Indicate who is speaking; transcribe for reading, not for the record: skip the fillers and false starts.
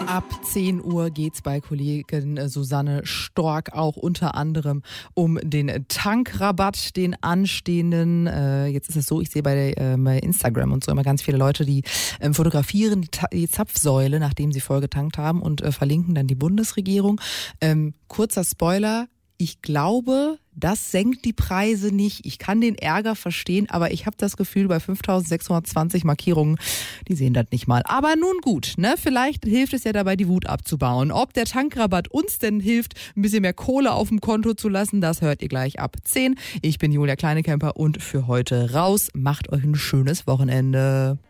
Speaker 1: Ab 10 Uhr geht's bei Kollegin Susanne Stork auch unter anderem um den Tankrabatt, den anstehenden. Jetzt ist es so, ich sehe bei Instagram und so immer ganz viele Leute, die fotografieren die Zapfsäule, nachdem sie voll getankt haben und verlinken dann die Bundesregierung. Kurzer Spoiler. Ich glaube, das senkt die Preise nicht. Ich kann den Ärger verstehen, aber ich habe das Gefühl, bei 5.620 Markierungen, die sehen das nicht mal. Aber nun gut, ne? Vielleicht hilft es ja dabei, die Wut abzubauen. Ob der Tankrabatt uns denn hilft, ein bisschen mehr Kohle auf dem Konto zu lassen, das hört ihr gleich ab 10. Ich bin Julia Kleinekemper und für heute raus. Macht euch ein schönes Wochenende.